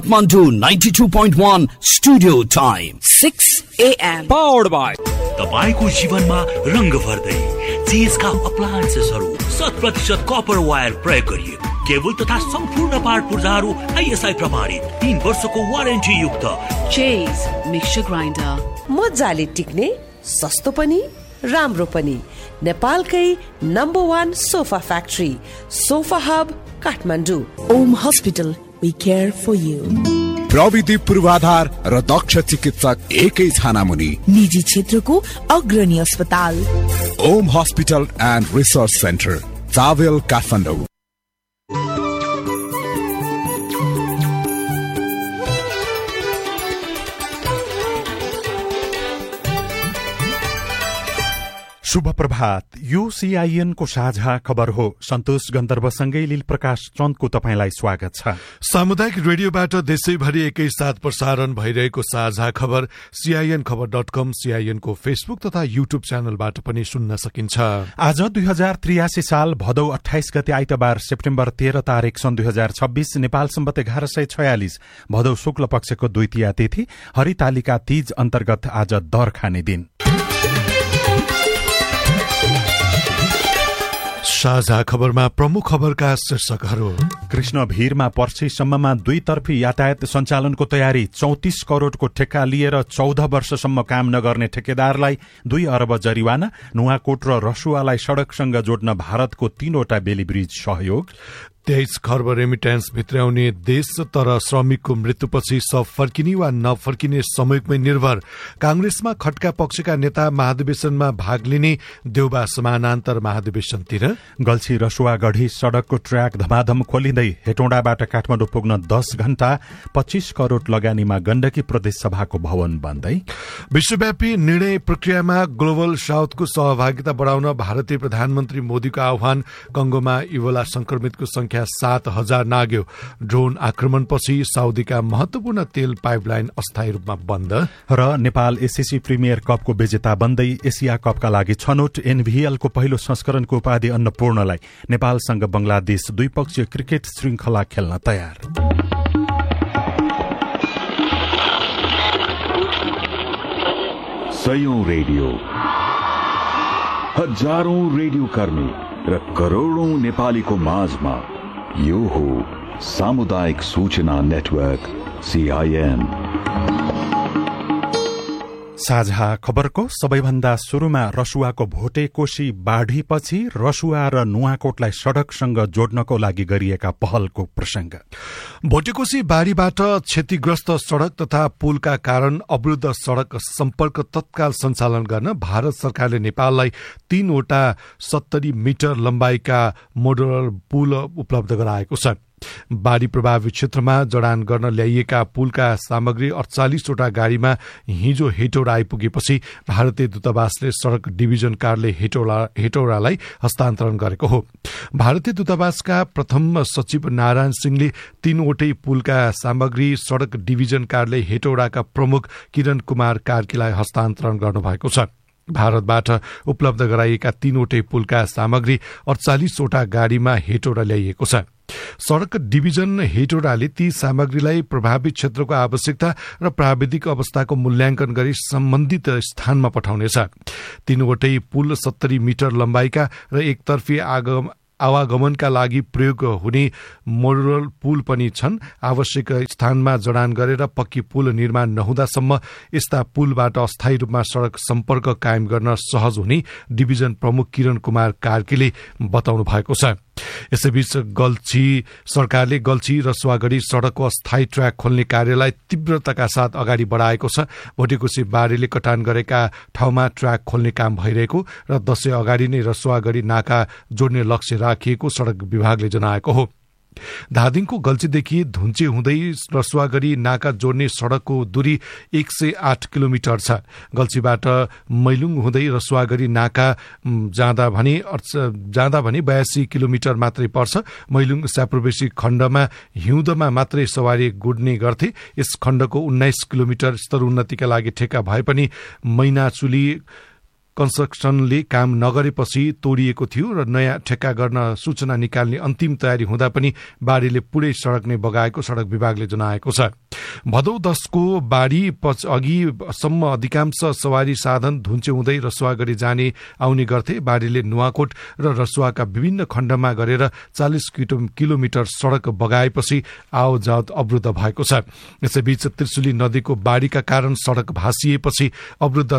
Kathmandu 92.1 Studio Time 6 AM Powered by तपाईको जीवनमा रंग भर्दै चीजका अप्लायन्सेसहरु 100% कपर वायर प्रयोग गरिएको केबल तथा सम्पूर्ण पार्ट पुर्जाहरु आईएसआई प्रमाणित 3 वर्षको वारेन्टी युक्त चेज मिक्सचर ग्राइन्डर मजाले टिक्ने सस्तो पनि राम्रो पनि नेपालकै number 1 sofa factory sofa hub Kathmandu Om hospital we care for you प्रविधि पूर्वाधार र दक्ष चिकित्सक एकै छाना मुनि निजी क्षेत्रको अग्रणी अस्पताल Om hospital and research centre चावेल Kathmandu. शुभ प्रभात। यो सीआईएन को साझा खबर हो। सन्तोष गन्धर्वसँगै लील प्रकाश चन्दको तपाईलाई स्वागत छ। सामुदायिक रेडियोबाट देशैभरि एकैसाथ प्रसारण भइरहेको साझा खबर सीआईएन खबर.com, सीआईएन को फेसबुक तथा युट्युब च्यानलबाट पनि सुन्न सकिन्छ। आज 2083 साल भदौ 28 गते आइतबार सेप्टेम्बर 13 तारिक सन् 2026 नेपाल सम्बत 1146 भदौ शुक्ल पक्षको द्वितीया तिथि हरितालिका तीज अन्तर्गत आज दर खाने दिन। साझा खबरमा प्रमुख खबरका शीर्षकहरू। कृष्ण भीरमा पर्सीसम्ममा दुईतर्फी यातायात सञ्चालनको तयारी। 34 करोड़को ठेक्का लिएर 14 वर्षसम्म काम नगर्ने ठेकेदारलाई 2 अर्ब जरिवाना। नुवाकोट र रसुवालाई सड़कसँग जोड्न भारतको 3वटा बेली ब्रिज सहयोग। 23 खर्ब रेमिट्यान्स भित्राउने देश तर श्रमिकको मृत्युपछि सब फर्किने वा नफर्किने समयमै निर्भर। कांग्रेसमा खट्का पक्षका नेता महाधिवेशनमा भाग लिने, देउबा समानान्तर महाधिवेशनतिर। गल्छी रसुवागढी सड़कको ट्र्याक धमाधम खोलिँदै हेटौँडाबाट काठमाडौँ पुग्न 10 घण्टा। 25 करोड़ लगानीमा गण्डकी प्रदेश सभाको भवन बन्दै। विश्वव्यापी निर्णय प्रक्रियामा ग्लोबल साउथको सहभागिता बढाउन भारतीय प्रधानमन्त्री मोदीको आह्वान। कंगोमा इबोला संक्रमितको संख्या 7,000 नाग्यो। ड्रोन आक्रमणपछि साउदीका महत्वपूर्ण तेल पाइपलाइन अस्थायी रूपमा बन्द। र नेपाल एससीसी प्रिमियर कपको विजेता बन्दै एसिया कपका लागि छनौट। एनभीएलको पहिलो संस्करणको उपाधि अन्नपूर्णलाई। नेपालसँग बंगलादेश द्विपक्षीय क्रिकेट श्रृंखला खेल्न तयार। सयौं रेडियो, हजारौं रेडियो कर्मी र करोड़ौं नेपालीको माझमा यो हो सामुदायिक सूचना नेटवर्क सीआईएन। साझा खबरको सबैभन्दा शुरूमा रसुवाको भोटे कोशी बाढ़ीपछि रसुवा र नुवाकोटलाई सड़कसँग जोड्नको लागि गरिएका पहलको प्रसंग। भोटेकोशी बाढ़ीबाट क्षतिग्रस्त सड़क तथा पुलका कारण अवरुद्ध सड़क सम्पर्क तत्काल सञ्चालन गर्न भारत सरकारले नेपाललाई 3वटा 70 मिटर लम्बाइका मोडुलर पुल उपलब्ध गराएको छ। बाढ़ी प्रभावित क्षेत्रमा जडान गर्न ल्याइएका पुलका सामग्री 48वटा गाड़ीमा हिजो हेटौडा आइपुगेपछि भारतीय दूतावासले सड़क डिभिजन कार्यालय हेटौडालाई हस्तान्तरण गरेको हो। भारतीय दूतावासका प्रथम सचिव नारायण सिंहले 3वटै पुलका सामग्री सड़क डिभिजन कार्यालय हेटौडाका प्रमुख किरण कुमार कार्कीलाई हस्तान्तरण गर्नुभएको छ। भारतबाट उपलब्ध गराइएका 3वटै पुलका सामग्री 48वटा गाड़ीमा हेटौडा ल्याइएको छ। सड़क डिभिजन हेटौडाले ती सामग्रीलाई प्रभावित क्षेत्रको आवश्यकता र प्राविधिक अवस्थाको मूल्याङ्कन गरी सम्बन्धित स्थानमा पठाउनेछ। 3वटै पुल 70 मिटर लम्बाइका र एकतर्फी आवागमनका लागि प्रयोग हुने मोडुलर पुल पनि छन्। आवश्यक स्थानमा जडान गरेर पक्की पुल निर्माण नहुँदासम्म यस्ता पुलबाट अस्थायी रूपमा सड़क सम्पर्क कायम गर्न सहज हुने डिभिजन प्रमुख किरण कुमार कार्कीले बताउनु भएको छ। यसैबीच सरकारले गल्छी रसुवागढी सड़कको अस्थायी ट्र्याक खोल्ने कार्यलाई तीव्रताका साथ अगाडि बढाएको छ। भोटेकोशी बाढ़ीले कटान गरेका ठाउँमा ट्र्याक खोल्ने काम भइरहेको र दशैं अगाडि नै रसुवागढी नाका जोड्ने लक्ष्य राखिएको सड़क विभागले जनाएको हो। धादिङको गल्छीदेखि धुन्चे हुँदै रसुवागढी नाका जोड्ने सड़कको दूरी 108 किलोमिटर छ। गल्छीबाट मैलुङ हुँदै रसुवागढी नाका जाँदा भने 82 किलोमिटर मात्रै पर्छ। मैलुङ स्याप्रवेशी खण्डमा हिउँदमा मात्रै सवारी गुड्ने गर्थे। यस खण्डको 19 किलोमिटर स्तरोन्नतिका लागि ठेक्का भए पनि मैनाचुली कन्स्ट्रक्सनले काम नगरेपछि तोडिएको थियो र नयाँ ठेक्का गर्न सूचना निकाल्ने अन्तिम तयारी हुँदा पनि बाढीले पुरै सड़क नै बगाएको सड़क विभागले जनाएको छ। भदौ 10 को बाढी अघिसम्म अधिकांश सवारी साधन धुन्चे हुँदै रसुवा गरी जाने आउने गर्थे। बाढीले नुवाकोट र रसुवाका विभिन्न खण्डमा गरेर 40 किलोमिटर सड़क बगाएपछि आवजावत अवरुद्ध भएको छ। यसैबीच त्रिशुली नदीको बाढीका कारण सड़क भासिएपछि अवरुद्ध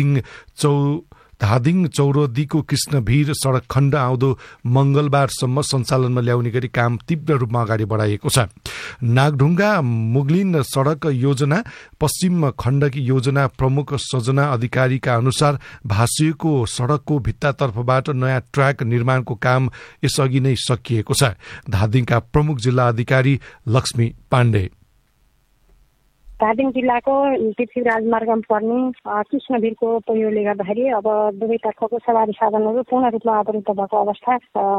धादिङ चौरदीको कृष्णभीर सड़क खण्ड आउँदो मंगलबारसम्म सञ्चालनमा ल्याउने गरी काम तीव्र रूपमा अगाडि बढाइएको छ। नागढुङ्गा मुगलिन सड़क योजना पश्चिम खण्डकी योजना प्रमुख सजना अधिकारीका अनुसार भासिएको सड़कको भित्तातर्फबाट नयाँ ट्र्याक निर्माणको काम यसअघि नै सकिएको छ। धादिङका प्रमुख जिल्ला अधिकारी लक्ष्मी पाण्डे धादिङ जिल्लाको पृथ्वी राजमार्गमा पर्ने कृष्णभीरको पहिरोले गर्दाखेरि अब दुवैतर्फको सवारी साधनहरू पूर्ण रूपमा अवरुद्ध भएको अवस्था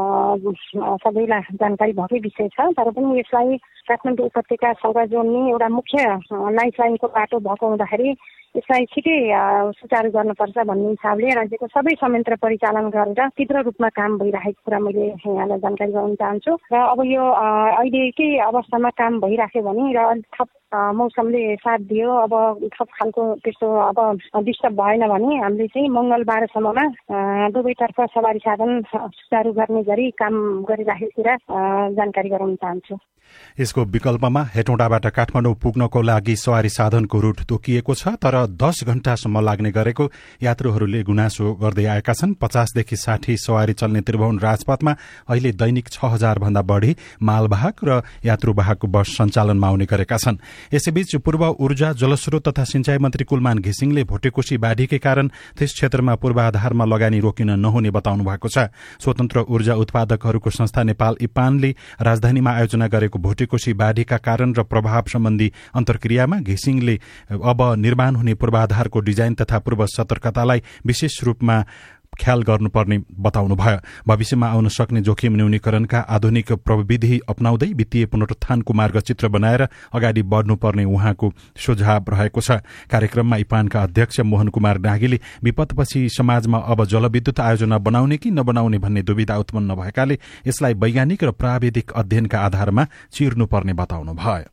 सबैलाई जानकारी भएकै विषय छ। तर पनि यसलाई काठमाडौँ उपत्यकासँग जोड्ने एउटा मुख्य लाइफ लाइनको बाटो भएको हुँदाखेरि यसलाई छिटै सुचारू गर्नुपर्छ भन्ने हिसाबले राज्यको सबै संयन्त्र परिचालन गरेर तीव्र रूपमा काम भइरहेको कुरा मैले यहाँलाई जानकारी गराउन चाहन्छु। र अब यो अहिलेकै अवस्थामा काम भइराख्यो भने र थप मौसमले साथ दियो, अब थप खालको त्यस्तो अब डिस्टर्ब भएन भने हामीले चाहिँ मंगलबारसम्ममा दुवैतर्फ सवारी साधन सुचारू गर्ने गरी काम गरिराखेको कुरा जानकारी गराउन चाहन्छु। यसको विकल्पमा हेटौँडाबाट काठमाडौँ पुग्नको लागि सवारी साधनको रूट तोकिएको छ, तर 10 घण्टासम्म लाग्ने गरेको यात्रुहरूले गुनासो गर्दै आएका छन्। 50 देखि 60 सवारी चल्ने त्रिभुवन राजपथमा अहिले दैनिक 6000 भन्दा बढ़ी मालवाहक र यात्रुवाहक बस सञ्चालनमा आउने गरेका छन्। यसैबीच पूर्व ऊर्जा जलस्रोत तथा सिंचाई मन्त्री कुलमान घिसिङले भोटेकोशी बाढीकै कारण त्यस क्षेत्रमा पूर्वाधारमा लगानी रोकिन नहुने बताउनु भएको छ। स्वतन्त्र ऊर्जा उत्पादकहरूको संस्था नेपाल इपानले राजधानीमा आयोजना गरेको भोटेकोशी बाढीका कारण र प्रभाव सम्बन्धी अन्तर्क्रियामा घिसिङले अब निर्माण हुने पूर्वाधारको डिजाइन तथा पूर्व सतर्कतालाई विशेष रूपमा ख्याल गर्नुपर्ने बताउनुभयो। भविष्यमा आउन सक्ने जोखिम न्यूनीकरणका आधुनिक प्रविधि अपनाउँदै वित्तीय पुनरुत्थानको मार्गचित्र बनाएर अगाडि बढ्नुपर्ने उहाँको सुझाव रहेको छ। कार्यक्रममा इपानका अध्यक्ष मोहन कुमार नागीले विपदपछि समाजमा अब जलविद्युत आयोजना बनाउने कि नबनाउने भन्ने दुविधा उत्पन्न भएकाले यसलाई वैज्ञानिक र प्राविधिक अध्ययनका आधारमा चिर्नुपर्ने बताउनुभयो।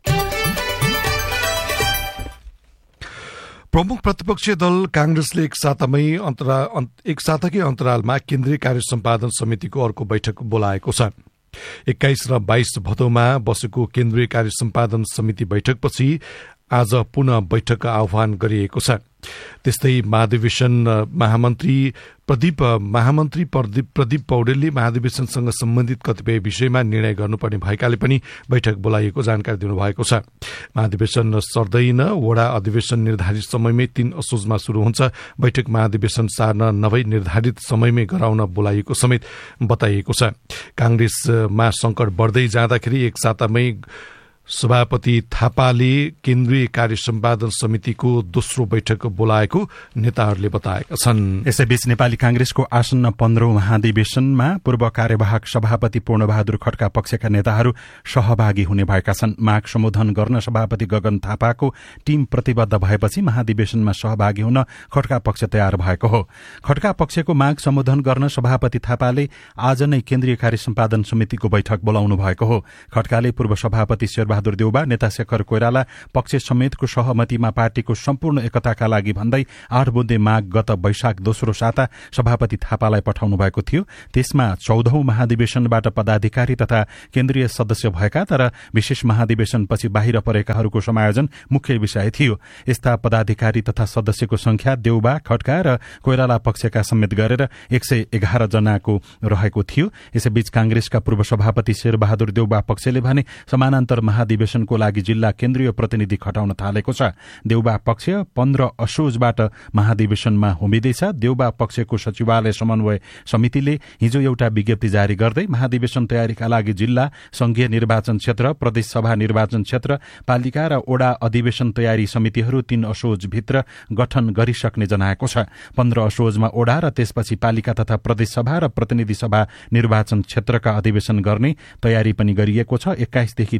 प्रमुख प्रतिपक्षी दल कांग्रेसले एक साताकै अन्तरालमा केन्द्रीय कार्य सम्पादन समितिको अर्को बैठक बोलाएको छ। 21 र 22 भदौमा बसेको केन्द्रीय कार्य सम्पादन समिति बैठकपछि आज पुनः बैठक आह्वान गरिएको छ। त्यस्तै महाधिवेशन महामन्त्री प्रदीप पौडेलले महाधिवेशनसँग सम्बन्धित कतिपय विषयमा निर्णय गर्नुपर्ने भएकाले पनि बैठक बोलाइएको जानकारी दिनुभएको छ। महाधिवेशन सर्दैन, वडा अधिवेशन निर्धारित समयमै 3 असोजमा शुरू हुन्छ। बैठक महाधिवेशन सार्न नभई निर्धारित समयमै गराउन बोलाइएको समेत बताइएको छ। कांग्रेसमा संकट बढ्दै जाँदाखेरि एक सातामै सभापति थापाले केन्द्रीय कार्य सम्पादन समितिको दोस्रो बैठक बोलाएको नेताहरूले बताएका छन्। यसैबीच नेपाली कांग्रेसको आसन्न 15औं महाधिवेशनमा पूर्व कार्यवाहक सभापति पूर्णबहादुर खड्का पक्षका नेताहरू सहभागी हुने भएका छन्। माग सम्बोधन गर्न सभापति गगन थापाको टीम प्रतिबद्ध भएपछि महाधिवेशनमा सहभागी हुन खड्का पक्ष तयार भएको हो। खड्का पक्षको माग सम्बोधन गर्न सभापति थापाले आज नै केन्द्रीय कार्य सम्पादन समितिको बैठक बोलाउनु भएको हो। खड्काले पूर्व सभापति शेरबहादुर देउबा, नेता शेखर कोइराला पक्ष समेतको सहमतिमा पार्टीको सम्पूर्ण एकताका लागि भन्दै 8 बुँदे माग गत वैशाख 2 साता सभापति थापालाई पठाउनु भएको थियो। त्यसमा 14औं महाधिवेशनबाट पदाधिकारी तथा केन्द्रीय सदस्य भएका तर विशेष महाधिवेशनपछि बाहिर परेकाहरूको समायोजन मुख्य विषय थियो। यस्ता पदाधिकारी तथा सदस्यको संख्या देउबा, खड्का र कोइराला पक्षका समेत गरेर 111 जनाको रहेको थियो। यसैबीच कांग्रेसका पूर्व सभापति शेरबहादुर देउबा पक्षले भने समानान्तर महाधिवेशनको लागि जिल्ला केन्द्रीय प्रतिनिधि खटाउन थालेको छ। देउबा पक्ष 15 असोजबाट महाधिवेशनमा उम्मिदैछ। देउबा पक्षको सचिवालय समन्वय समितिले हिजो एउटा विज्ञप्ति जारी गर्दै महाधिवेशन तयारीका लागि जिल्ला, संघीय निर्वाचन क्षेत्र, प्रदेश सभा निर्वाचन क्षेत्र, पालिका र ओडा अधिवेशन तयारी समितिहरू 3 असोजभित्र गठन गरिसक्ने जनाएको छ। 15 असोजमा ओडा र त्यसपछि पालिका तथा प्रदेश सभा र प्रतिनिधि सभा निर्वाचन क्षेत्रका अधिवेशन गर्ने तयारी पनि गरिएको छ। 21 देखि 23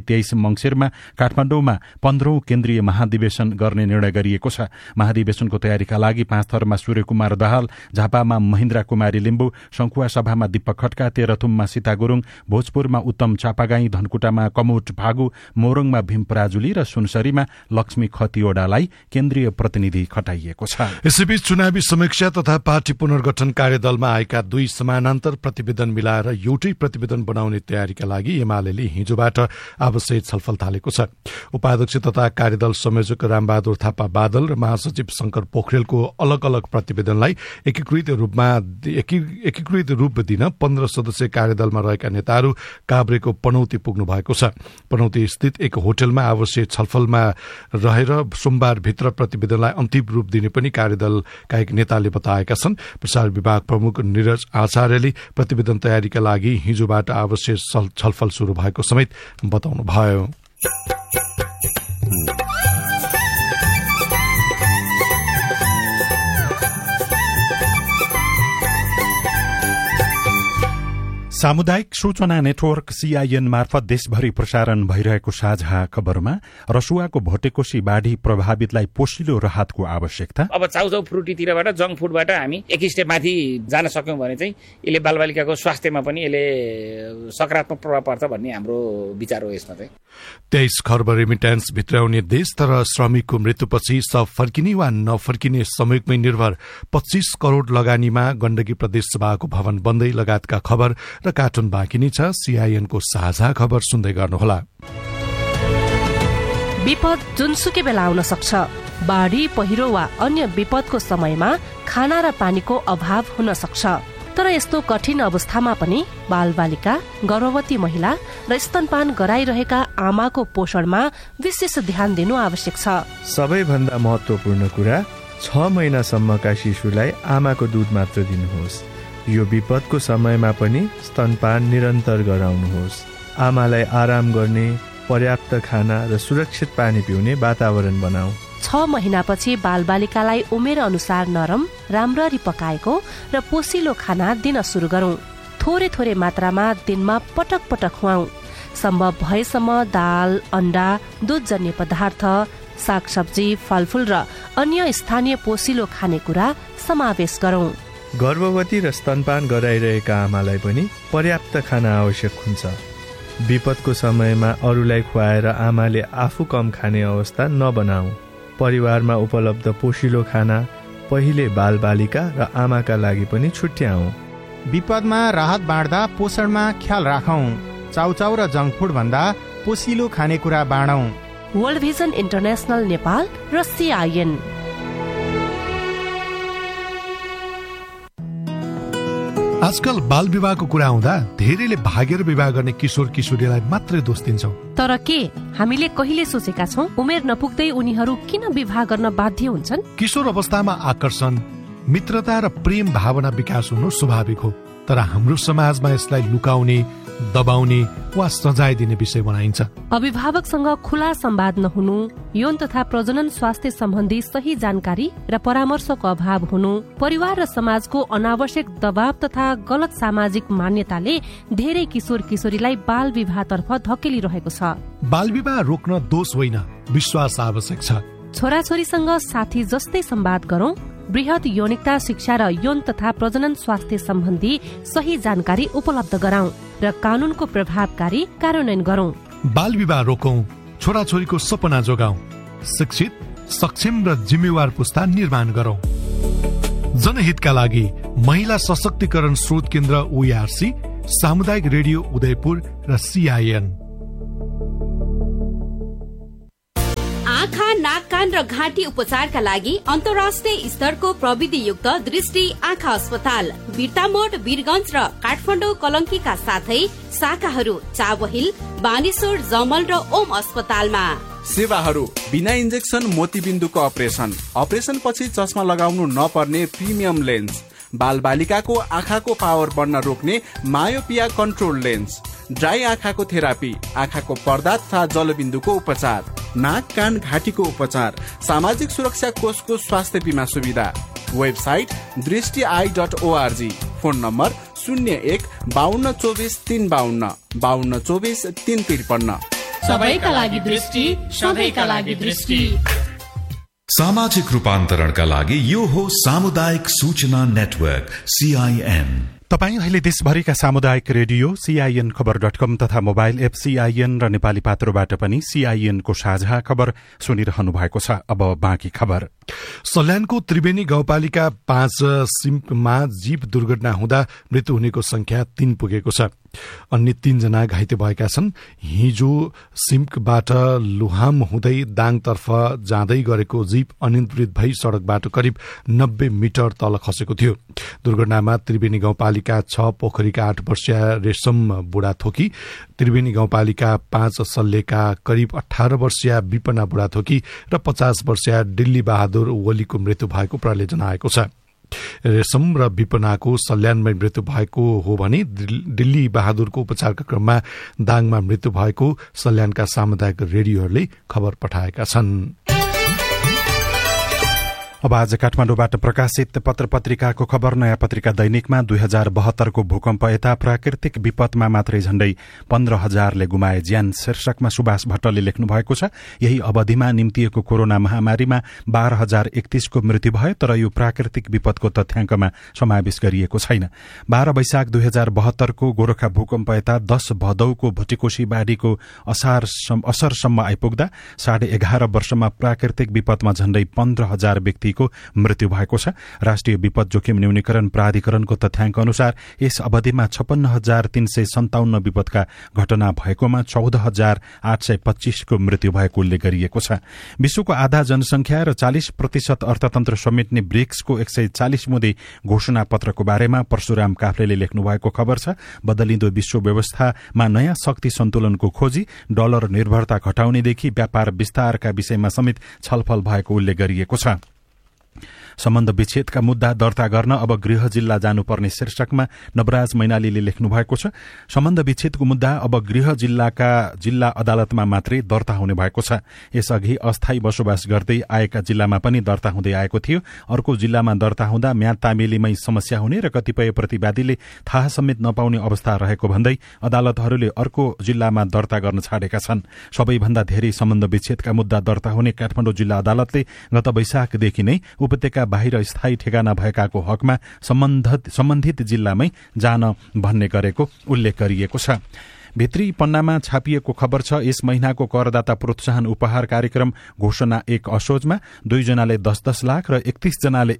मंसिरमा काठमाडौँमा 15औं केन्द्रीय महाधिवेशन गर्ने निर्णय गरिएको छ। महाधिवेशनको तयारीका लागि 5 थरमा सूर्यकुमार दाहाल, झापामा महेन्द्र कुमारी लिम्बू, शंखुवा सभामा दीपक खड्का, तेह्रथुममा सीता गुरुङ, भोजपुरमा उत्तम चापागाई, धनकुटामा कमोट भागु, मोरङमा भीम पराजुली र सुनसरीमा लक्ष्मी खतिवड़ालाई केन्द्रीय प्रतिनिधि खटाइएको छ। यसैबीच चुनावी समीक्षा तथा पार्टी पुनर्गठन कार्यदलमा आएका 2 समानान्तर प्रतिवेदन मिलाएर एउटै प्रतिवेदन बनाउने तयारीका लागि एमाले हिजोबाट आवश्यक छलफल थालेको छ। उपाध्यक्ष तथा कार्यदल संयोजक रामबहादुर थापा बादल र महासचिव शंकर पोखरेलको अलग अलग प्रतिवेदनलाई एकीकृत रूप दिन 15 सदस्यीय कार्यदलमा रहेका नेताहरू काभ्रेको पनौती पुग्नु भएको छ। पनौती स्थित एक होटलमा आवश्यक छलफलमा रहेर सोमबारभित्र प्रतिवेदनलाई अन्तिम रूप दिने पनि कार्यदलका एक नेताले बताएका छन्। प्रसार विभाग प्रमुख निरज आचार्यले प्रतिवेदन तयारीका लागि हिजोबाट आवश्यक छलफल शुरू भएको समेत बताउनुभयो। सामुदायिक सूचना नेटवर्क सीआईएन मार्फत देशभरि प्रसारण भइरहेको साझा खबरमा रसुवाको भोटेकोशी बाढ़ी प्रभावितलाई पोषिलो राहतको आवश्यकता। अब चाउचाउ फ्रुटीतिरबाट जंक फुडबाट हामी एक स्टेप माथि जान सक्यौं भने चाहिँ यसले बालबालिकाको स्वास्थ्यमा पनि यसले सकारात्मक प्रभाव पर्छ भन्ने हाम्रो विचार हो। यसमा चाहिँ 23 खर्ब रेमिट्यान्स भित्राउने देश तर श्रमिकको मृत्युपछि सब फर्किने वा नफर्किने संयोगमै निर्भर 25 करोड़ लगानीमा गण्डकी प्रदेश सभाको भवन बन्दै लगायतका खबर र कार्टुन बाँकी नै छ। सीआईएनको साझा खबर सुन्दै गर्नुहोला। विपद जुनसुकै बेला आउन सक्छ। बाढ़ी, पहिरो वा अन्य विपदको समयमा खाना र पानीको अभाव हुन सक्छ। तर यस्तो कठिन अवस्थामा पनि बालबालिका, गर्भवती महिला र स्तनपान गराइरहेका आमाको पोषणमा विशेष ध्यान दिनु आवश्यक छ। सबैभन्दा महत्वपूर्ण कुरा 6 महिनासम्मका शिशुलाई आमाको दूध मात्र दिनुहोस्। यो विपदको समयमा पनि स्तनपान निरन्तर गराउनुहोस्। आमालाई आराम गर्ने, पर्याप्त खाना र सुरक्षित पानी पिउने वातावरण बनाऊ। 6 महिनापछि बालबालिकालाई उमेर अनुसार नरम, राम्ररी पकाएको र पोसिलो खाना दिन सुरु गरौं। थोरै थोरै मात्रामा दिनमा पटक पटक खुवाऊ। सम्भव भएसम्म दाल, अण्डा, दूधजन्य पदार्थ, सागसब्जी, फलफूल र अन्य स्थानीय पोसिलो खानेकुरा समावेश गरौं। गर्भवती र स्तनपान गराइरहेका आमालाई पनि पर्याप्त खाना आवश्यक हुन्छ। विपदको समयमा अरूलाई खुवाएर आमाले आफू कम खाने अवस्था नबनाऊ। परिवारमा उपलब्ध पोषिलो खाना पहिले बालबालिका र आमाका लागि पनि छुट्याऊ। विपदमा राहत बाँड्दा पोषणमा ख्याल राखौं। चाउचाउ र जंक फुड भन्दा पोषिलो खानेकुरा बाँडौं। वर्ल्ड भिजन इन्टरनेशनल नेपाल र सीआईएन। आजकल बाल विवाहको कुरा आउँदा धेरैले भागेर विवाह गर्ने किशोर किशोरीलाई मात्रै दोष दिन्छौं। तर के हामीले कहिले सोचेका छौं उमेर नपुग्दै उनीहरू किन विवाह गर्न बाध्य हुन्छन्? किशोर अवस्थामा आकर्षण, मित्रता र प्रेम भावना विकास हुनु स्वाभाविक हो। तर हाम्रो समाजमा यसलाई लुकाउने, दबाउने वा सजाय दिने विषय बनाइन्छ। अभिभावकसँग खुला संवाद नहुनु, यौन तथा प्रजनन स्वास्थ्य सम्बन्धी सही जानकारी र परामर्शको अभाव हुनु, परिवार र समाजको अनावश्यक दबाव तथा गलत सामाजिक मान्यताले धेरै किशोर किशोरीलाई बाल विवाहतर्फ धकेलिरहेको छ। बाल विवाह रोक्न दोष होइन, विश्वास आवश्यक छ। छोराछोरीसँग साथी जस्तै संवाद गरौं। बृहत यौनिकता शिक्षा र यौन तथा प्रजनन स्वास्थ्य सम्बन्धी सही जानकारी उपलब्ध गराउँ र कानूनको प्रभावकारी कार्यान्वयन गरौं। बाल विवाह रोकौं, छोराछोरीको सपना जोगाउँ, शिक्षित, सक्षम र जिम्मेवार पुस्ता निर्माण गरौं। जनहितका लागि महिला सशक्तिकरण स्रोत केन्द्र ओआरसी, सामुदायिक रेडियो उदयपुर र सीआईएन। आँखा, नाक, कान र घाँटी उपचारका लागि अन्तर्राष्ट्रिय स्तरको प्रविधियुक्त दृष्टि आँखा अस्पताल बिर्तामोड, वीरगञ्ज र काठमाडौँ कलङ्कीका साथै शाखाहरू चाबहिल, बानेश्वर, जमल र ओम अस्पतालमा। सेवाहरू बिना इन्जेक्सन मोतीबिन्दुको अपरेसन पछि चस्मा लगाउनु नपर्ने प्रिमियम लेन्स, बालबालिकाको आँखाको पावर बढ्न रोक्ने मायोपिया कन्ट्रोल लेन्स, ड्राई आँखाको थेरापी, आँखाको पर्दा तथा जलबिन्दुको उपचार, नाक, कान, घाँटीको उपचार, सामाजिक सुरक्षा कोषको स्वास्थ्य बीमा सुविधा। Website दृष्टि.org, phone number 01 52 24 352 52 24 353। सबैका लागि दृष्टि, सधैँका लागि दृष्टि। सामाजिक रूपान्तरणका लागि यो हो सामुदायिक सूचना नेटवर्क CIN। तपाई अहिले देशभरिका सामुदायिक रेडियो CIN-खबर.com तथा मोबाइल एप CIN र नेपाली पात्रोबाट पनि CIN को साझा खबर सुनिरहनु भएको छ। अब बाँकी खबर। सल्यानको त्रिवेणी गाउँपालिका 5 सिम्कमा जीव दुर्घटना हुँदा मृत्यु हुनेको संख्या 3 पुगेको छ। अन्य 3 जना घाइते भएका छन्। हिजो सिम्कबाट लुहाम हुँदै दाङतर्फ जाँदै गरेको जीप अनियन्त्रित भई सड़कबाट करिब 90 मिटर तल खसेको थियो। दुर्घटनामा त्रिवेणी गाउँपालिका 6 पोखरीका 8 वर्षीय रेशम बुढाथोकी, त्रिवेणी गाउँपालिका 5 सल्लेका करिब 18 वर्षीय विपना बुढाथोकी र 50 वर्षीय दिल्ली बहादुर ओलीको मृत्यु भएको प्रहरीले जनाएको छ। रेशम र विपनाको सल्यानमै मृत्यु भएको हो भने दिल्ली बहादुरको उपचारका क्रममा दाङमा मृत्यु भएको सल्यानका सामुदायिक रेडियोहरूले खबर पठाएका छन्। अब आज काठमाडौँबाट प्रकाशित पत्र पत्रिकाको खबर। नयाँ पत्रिका दैनिकमा 2072 को भूकम्प यता प्राकृतिक विपदमा मात्रै झण्डै 15,000ले गुमाए ज्यान शीर्षकमा सुभाष भट्टले लेख्नु भएको छ। यही अवधिमा निम्तिएको कोरोना महामारीमा 12,031 को मृत्यु भयो, तर यो प्राकृतिक विपदको तथ्याङ्कमा समावेश गरिएको छैन। 12 वैशाख 2072 को गोरखा भूकम्प यता 10 भदौको भुटीकोशी बाढीको असरसम्म आइपुग्दा 11.5 वर्षमा प्राकृतिक विपदमा झण्डै 15,000 व्यक्ति को मृत्यु भएको छ। राष्ट्रिय विपद जोखिम न्यूनीकरण प्राधिकरणको तथ्याङ्क अनुसार यस अवधिमा 56,357 विपदका घटना भएकोमा 14,825 को मृत्यु भएको उल्लेख गरिएको छ। विश्वको आधा जनसंख्या र 40% अर्थतन्त्र समेट्ने ब्रिक्सको 140 मुदे घोषणा पत्रको बारेमा परशुराम काफ्लेले लेख्नु भएको खबर छ। बदलिँदो विश्व व्यवस्थामा नयाँ शक्ति सन्तुलनको खोजी, डलर निर्भरता घटाउनेदेखि व्यापार विस्तारका विषयमा समेत छलफल भएको उल्लेख गरिएको छ। सम्बन्ध विच्छेदका मुद्दा दर्ता गर्न अब गृह जिल्ला जानुपर्ने शीर्षकमा नवराज मैनालीले लेख्नु भएको छ। सम्बन्ध विच्छेदको मुद्दा अब गृह जिल्लाका जिल्ला अदालतमा मात्रै दर्ता हुने भएको छ। यसअघि अस्थायी बसोबास गर्दै आएका जिल्लामा पनि दर्ता हुँदै आएको थियो। अर्को जिल्लामा दर्ता हुँदा म्याद तामेलीमै समस्या हुने र कतिपय प्रतिवादीले थाहा समेत नपाउने अवस्था रहेको भन्दै अदालतहरूले अर्को जिल्लामा दर्ता गर्न छाडेका छन्। सबैभन्दा धेरै सम्बन्ध विच्छेदका मुद्दा दर्ता हुने काठमाडौँ जिल्ला अदालतले गत वैशाखदेखि नै उपत्यका बाहिर स्थायी ठेगाना भएकाको हकमा सम्बन्धित जिल्लामै जान भन्ने गरेको उल्लेख गरिएको छ। भित्री पन्नामा छापिएको खबर छ। यस महिनाको करदाता प्रोत्साहन उपहार कार्यक्रम घोषणा 1 असोजमा 2 जनाले 10-10 लाख र 31 जनाले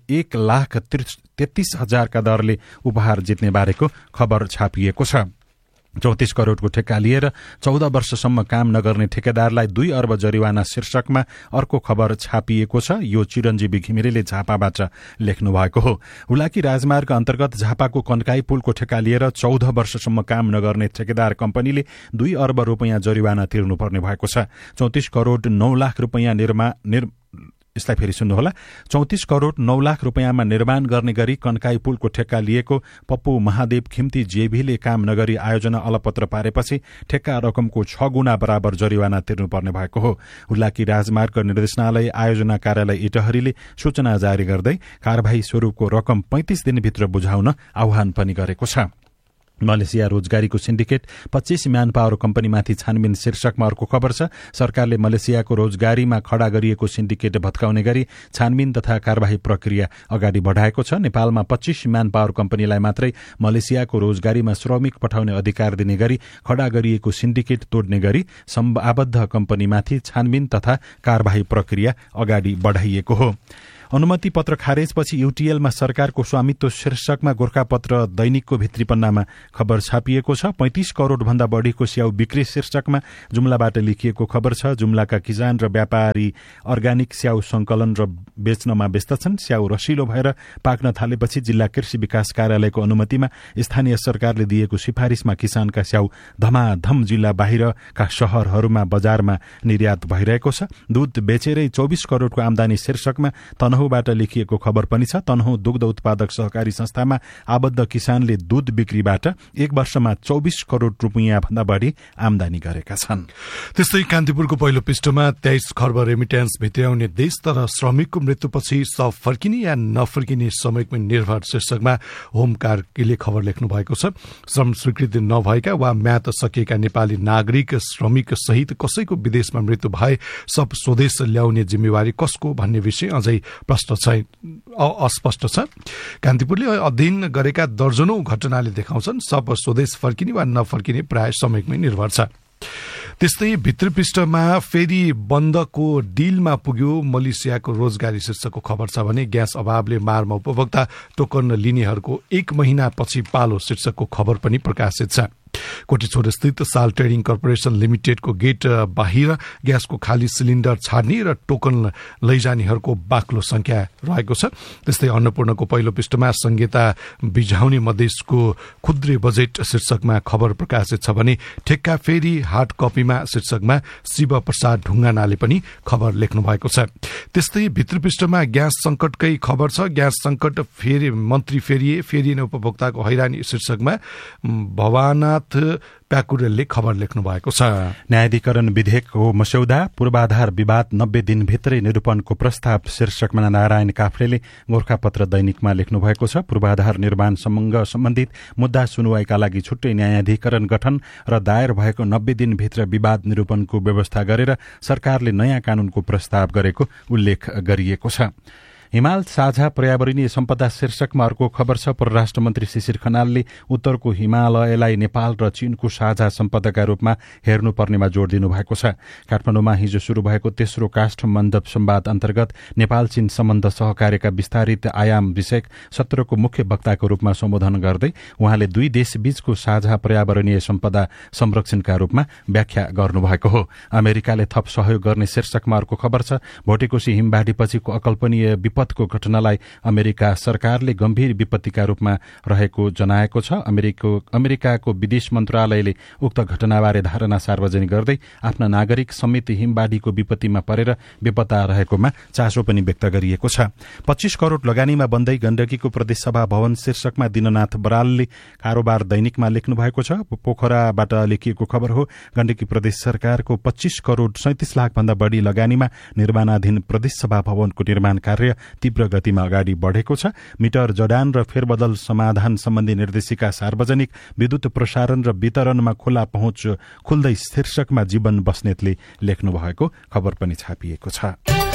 1,33,000 का दरले उपहार जित्ने बारेको खबर छापिएको छ। 34 करोड़को ठेक्का लिएर 14 वर्षसम्म काम नगर्ने ठेकेदारलाई 2 अर्ब जरिवाना शीर्षकमा अर्को खबर छापिएको छ। यो चिरञ्जीवी घिमिरेले झापाबाट लेख्नु भएको हो। हुलाकी राजमार्ग अन्तर्गत झापाको कन्काई पुलको ठेक्का लिएर 14 वर्षसम्म काम नगर्ने ठेकेदार कम्पनीले 2 अर्ब रुपैयाँ जरिवाना तिर्नुपर्ने भएको छ। 34 करोड़ 9 लाख रुपैयाँ यसलाई फेरि सुन्नुहोला। 34 करोड़ 9 लाख रुपैयाँमा निर्माण गर्ने गरी कन्काई पुलको ठेक्का लिएको पप्पू महादेव खिम्ती जेभीले काम नगरी आयोजना अलपत्र पारेपछि ठेक्का रकमको 6 गुणा बराबर जरिवाना तिर्नुपर्ने भएको हो। हुलाकी राजमार्ग निर्देशनालय आयोजना कार्यालय इटहरीले सूचना जारी गर्दै कारबाही स्वरूपको रकम 35 दिनभित्र बुझाउन आह्वान पनि गरेको छ। मलेसिया रोजगारीको सिन्डिकेट 25 म्यान पावर कम्पनीमाथि छानबिन शीर्षकमा अर्को खबर छ। सरकारले मलेसियाको रोजगारीमा खड़ा गरिएको सिन्डिकेट भत्काउने गरी छानबिन तथा कार्यवाही प्रक्रिया अगाडि बढ़ाएको छ। नेपालमा 25 म्यान पावर कम्पनीलाई मात्रै मलेसियाको रोजगारीमा श्रमिक पठाउने अधिकार दिने गरी खड़ा गरिएको सिन्डिकेट तोड्ने गरी आबद्ध कम्पनीमाथि छानबिन तथा कार्यवाही प्रक्रिया अगाडि बढ़ाइएको हो। अनुमति पत्र खारेजपछि यूटीएलमा सरकारको स्वामित्व शीर्षकमा गोरखापत्र दैनिकको भित्री पन्नामा खबर छापिएको छ। 35 करोड़ भन्दा बढ़ीको स्याउ बिक्री शीर्षकमा जुम्लाबाट लेखिएको खबर छ। जुम्लाका किसान र व्यापारी अर्ग्यानिक स्याउ संकलन र बेच्नमा व्यस्त छन्। स्याउ रसिलो भएर पाक्न थालेपछि जिल्ला कृषि विकास कार्यालयको अनुमतिमा स्थानीय सरकारले दिएको सिफारिशमा किसानका स्याउ धमाधम जिल्ला बाहिरका शहरहरूमा बजारमा निर्यात भइरहेको छ। दूध बेचेरै 24 करोड़को आमदानी शीर्षकमा तनहुँ तनहुँबाट लेखिएको खबर पनि छ। तनहुँ दुग्ध उत्पादक सहकारी संस्थामा आबद्ध किसानले दूध बिक्रीबाट एक वर्षमा 24 करोड़ रुपियाँ भन्दा बढी आमदानी गरेका छन्। त्यस्तै कान्तिपुरको पहिलो पृष्ठमा 23 खर्ब रेमिट्यान्स भित्राउने देश तर श्रमिकको मृत्युपछि सब फर्किने या नफर्किने समयमै निर्भर शीर्षकमा होम कार्कीले खबर लेख्नु भएको छ। श्रम स्वीकृति नभएका वा म्याद सकिएका नेपाली नागरिक श्रमिक सहित कसैको विदेशमा मृत्यु भए सब स्वदेश ल्याउने जिम्मेवारी कसको भन्ने विषय अझै अस्पष्ट छ। कान्तिपुरले अध्ययन गरेका दर्जनौं घटनाले देखाउँछन् सब स्वदेश फर्किने वा नफर्किने प्राय समयमै निर्भर छ। त्यस्तै भित्री पृष्ठमा फेरि बन्दको डिलमा पुग्यो मलेसियाको रोजगारी शीर्षकको खबर छ भने ग्यास अभावले मारमा उपभोक्ता टोकन लिनेहरूको 1 महिनापछि पालो शीर्षकको खबर पनि प्रकाशित छ। कोटीछोर स्थित साल ट्रेडिङ कर्पोरेशन लिमिटेडको गेट बाहिर ग्यासको खाली सिलिन्डर छाड्ने र टोकन लैजानेहरूको बाक्लो संख्या रहेको छ। त्यस्तै अन्नपूर्णको पहिलो पृष्ठमा संहिता बिझाउने मधेसको खुद्रे बजेट शीर्षकमा खबर प्रकाशित छ भने ठेक्का फेरि हार्ड कपीमा शीर्षकमा शिव प्रसाद ढुङ्गानाले पनि खबर लेख्नु भएको छ। त्यस्तै भित्री पृष्ठमा ग्यास संकटकै खबर छ। ग्यास संकट फेरि मन्त्री फेरिएन उपभोक्ताको हैरानी शीर्षकमा भवाना प्याकुरेलले खबर लेख्नु भएको छ। न्यायाधिकरण विधेयकको मस्यौदा पूर्वाधार विवाद 90 दिनभित्रै निरूपणको प्रस्ताव शीर्षकमा नारायण काफ्लेले गोर्खापत्र दैनिकमा लेख्नु भएको छ। पूर्वाधार निर्माणसँग सम्बन्धित मुद्दा सुनवाईका लागि छुट्टै न्यायाधिकरण गठन र दायर भएको 90 दिनभित्र विवाद निरूपणको व्यवस्था गरेर सरकारले नयाँ कानूनको प्रस्ताव गरेको उल्लेख गरिएको छ। हिमाल साझा पर्यावरणीय सम्पदा शीर्षकमा अर्को खबर छ। परराष्ट्र मन्त्री शिशिर खनालले उत्तरको हिमालयलाई नेपाल र चीनको साझा सम्पदाका रूपमा हेर्नुपर्नेमा जोड़ दिनु भएको छ। काठमाडौँमा हिजो शुरू भएको तेस्रो काष्ठमण्डप संवाद अन्तर्गत नेपाल चीन सम्बन्ध सहकार्यका विस्तारित आयाम विषयक सत्रको मुख्य वक्ताको रूपमा सम्बोधन गर्दै उहाँले दुई देशबीचको साझा पर्यावरणीय सम्पदा संरक्षणका रूपमा व्याख्या गर्नुभएको हो। अमेरिकाले थप सहयोग गर्ने शीर्षकमा अर्को खबर छ। भोटेकोशी हिमबाढीपछिको अकल्पनीय विपदको घटनालाई अमेरिका सरकारले गम्भीर विपत्तिका रूपमा रहेको जनाएको छ। अमेरिकाको विदेश मन्त्रालयले उक्त घटनाबारे धारणा सार्वजनिक गर्दै आफ्ना नागरिक समेत हिमबाढीको विपत्तिमा परेर बेपत्ता रहेकोमा चासो पनि व्यक्त गरिएको छ। 25 करोड़ लगानीमा बन्दै गण्डकीको प्रदेशसभा भवन शीर्षकमा दिननाथ बरालले कारोबार दैनिकमा लेख्नु भएको छ। पोखराबाट लेखिएको खबर हो। गण्डकी प्रदेश सरकारको 25 करोड़ 37 लाख भन्दा बढ़ी लगानीमा निर्माणाधीन प्रदेशसभा भवनको निर्माण कार्य तीव्र गतिमा अगाडि बढ़ेको छ। मिटर जडान र फेरबदल समाधान सम्बन्धी निर्देशिका सार्वजनिक विद्युत प्रसारण र वितरणमा खुला पहुँच खुल्दै शीर्षकमा जीवन बस्नेतले लेख्नु भएको खबर पनि छापिएको छ।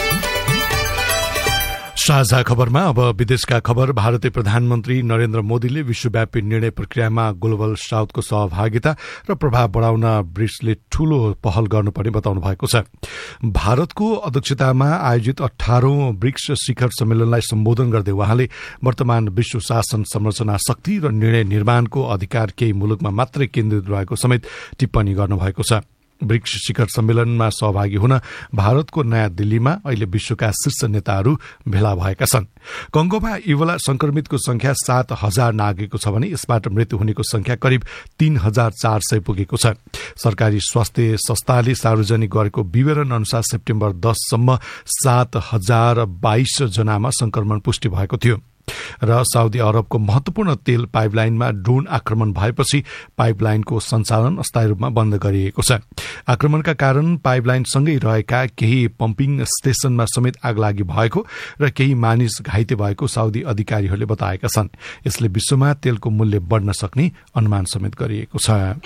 साझा खबरमा अब विदेशका खबर। भारतीय प्रधानमन्त्री नरेन्द्र मोदीले विश्वव्यापी निर्णय प्रक्रियामा ग्लोबल साउथको सहभागिता र प्रभाव बढ़ाउन ब्रिक्सले ठूलो पहल गर्नुपर्ने बताउनु भएको छ। भारतको अध्यक्षतामा आयोजित 18औं ब्रिक्स शिखर सम्मेलनलाई सम्बोधन गर्दै उहाँले वर्तमान विश्व शासन संरचना शक्ति र निर्णय निर्माणको अधिकार केही मुलुकमा मात्रै केन्द्रित रहेको समेत टिप्पणी गर्नुभएको छ। ब्रिक्स शिखर सम्मेलनमा सहभागी हुन भारतको नयाँ दिल्लीमा अहिले विश्वका शीर्ष नेताहरू भेला भएका छन्। कंगोमा इबोला संक्रमितको संख्या 7,000 नागेको छ भने यसबाट मृत्यु हुनेको संख्या करिब 3,400 पुगेको छ। सरकारी स्वास्थ्य संस्थाले सार्वजनिक गरेको विवरण अनुसार सेप्टेम्बर 10 सम्म 7,022 जनामा संक्रमण पुष्टि भएको थियो र साउदी अरबको महत्वपूर्ण तेल पाइपलाइनमा ड्रोन आक्रमण भएपछि पाइपलाइनको सञ्चालन अस्थायी रूपमा बन्द गरिएको छ। आक्रमणका कारण पाइपलाइनसँगै रहेका केही पम्पिङ स्टेशनमा समेत आगलागी भएको र केही मानिस घाइते भएको साउदी अधिकारीहरूले बताएका छन्। यसले विश्वमा तेलको मूल्य बढ्न सक्ने अनुमान समेत गरिएको छ।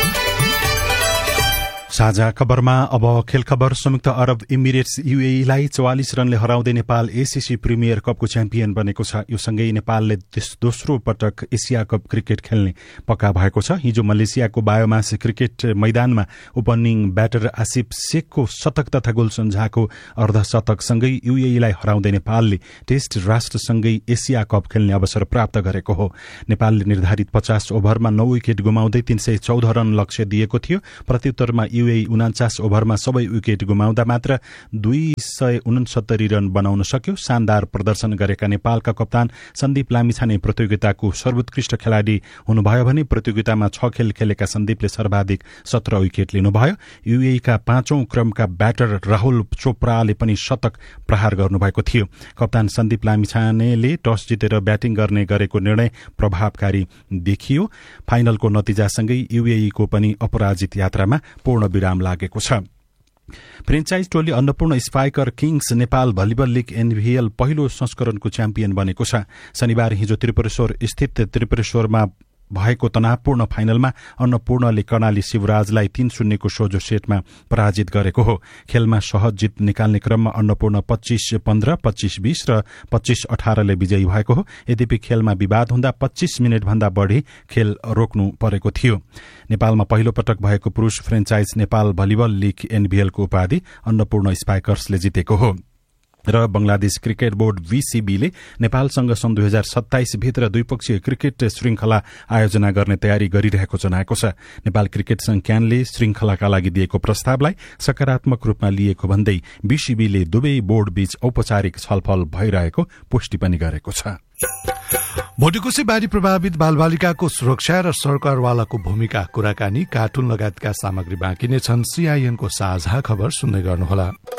साझा खबरमा अब खेल खबर। संयुक्त अरब इमिरेट्स यूएईलाई 44 रनले हराउँदै नेपाल एसीसी प्रिमियर कपको च्याम्पियन बनेको छ। यो सँगै नेपालले दोस्रो पटक एसिया कप क्रिकेट खेल्ने पक्का भएको छ। हिजो मलेसियाको बायोमास क्रिकेट मैदानमा ओपनिङ ब्याटर आसिफ शेखको शतक तथा गोल सन्झाको अर्धशतकसँगै यूएईलाई हराउँदै नेपालले टेस्ट राष्ट्रसँगै एसिया कप खेल्ने अवसर प्राप्त गरेको हो। नेपालले निर्धारित 50 ओभरमा 9 विकेट गुमाउँदै 314 रन लक्ष्य दिएको थियो। प्रत्युत्तरमा युएई 49 ओभरमा सबै विकेट गुमाउँदा मात्र 269 रन बनाउन सक्यो। शानदार प्रदर्शन गरेका नेपालका कप्तान सन्दीप लामिछाने प्रतियोगिताको सर्वोत्कृष्ट खेलाडी हुनुभयो भने प्रतियोगितामा 6 खेल खेलेका सन्दीपले सर्वाधिक 17 विकेट लिनुभयो। युएईका 5औं क्रमका ब्याटर राहुल चोपड़ाले पनि शतक प्रहार गर्नुभएको थियो। कप्तान सन्दीप लामिछानेले टस जितेर ब्याटिङ गर्ने गरेको निर्णय प्रभावकारी देखियो। फाइनलको नतिजासँगै युएईको पनि अपराजित यात्रामा पूर्ण विराम लागेको छ। फ्रेन्चाइज टोली Annapurna spiker Kings Nepal volleyball league NVL पहिलो संस्करणको च्याम्पियन बनेको छ। शनिबार हिजो त्रिपुरेश्वर स्थित त्रिपुरेश्वरमा भएको तनावपूर्ण फाइनलमा अन्नपूर्णले कर्णाली शिवराजलाई 3-0 को सोझो सेटमा पराजित गरेको हो। खेलमा सहज जित निकाल्ने क्रममा अन्नपूर्ण 25-15, 25-20 र 25-18 ले विजयी भएको हो। यद्यपि खेलमा विवाद हुँदा 25 मिनट भन्दा बढ़ी खेल रोक्नु परेको थियो। नेपालमा पहिलो पटक भएको पुरूष फ्रेन्चाइज नेपाल भलिबल लीग एनभीएलको उपाधि अन्नपूर्ण स्पाइकर्सले जितेको हो। र बंगलादेश क्रिकेट बोर्ड VCB ले नेपालसँग सन् 2027 भित्र द्विपक्षीय क्रिकेट श्रृंखला आयोजना गर्ने तयारी गरिरहेको जनाएको छ। नेपाल क्रिकेट संघले श्रृंखलाका लागि दिएको प्रस्तावलाई सकारात्मक रूपमा लिएको भन्दै VCB ले दुवै बोर्ड बीच औपचारिक छलफल भइरहेको पुष्टि पनि गरेको छ। भोटेकोशी बाढ़ी प्रभावित बालबालिकाको सुरक्षा र सरकारवालाको भूमिका कुराकानी कार्टुन लगायतका सामग्री बाँकी नै छन्। CIN को साझा खबर सुन्दै गर्नुहोला।